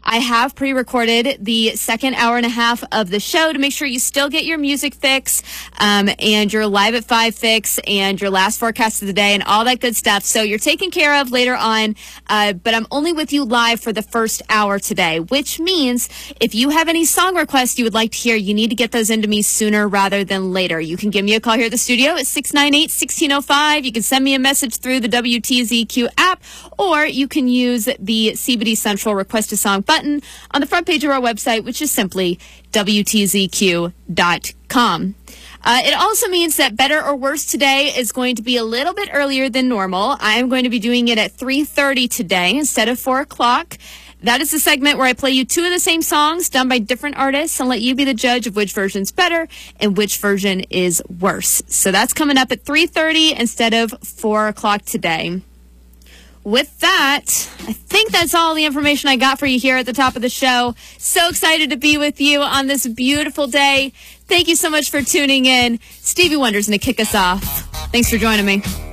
I have pre-recorded the second hour and a half of the show to make sure you still get your music fix and your Live at 5 fix and your last forecast of the day and all that good stuff. So you're taken care of later on, but I'm only with you live for the first hour today, which means if you have any song requests you would like to hear, you need to get those into me sooner rather than later. You can give me a call here at the studio at 698-1605. You can send me a message through the WTZQ app, or you can use the CBD Central Request a Song button on the front page of our website, which is simply WTZQ.com. It also means that Better or Worse today is going to be a little bit earlier than normal. I am going to be doing it at 3:30 today instead of 4 o'clock. That is the segment where I play you two of the same songs done by different artists and let you be the judge of which version's better and which version is worse. So that's coming up at 3:30 instead of 4 o'clock today. With that, I think that's all the information I got for you here at the top of the show. So excited to be with you on this beautiful day. Thank you so much for tuning in. Stevie Wonder's going to kick us off. Thanks for joining me.